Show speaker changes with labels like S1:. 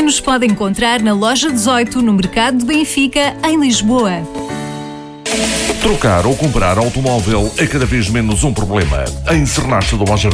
S1: Também nos pode encontrar na loja 18 no Mercado de Benfica, em Lisboa.
S2: Trocar ou comprar automóvel é cada vez menos um problema. Em Sernacha do Bom Jardim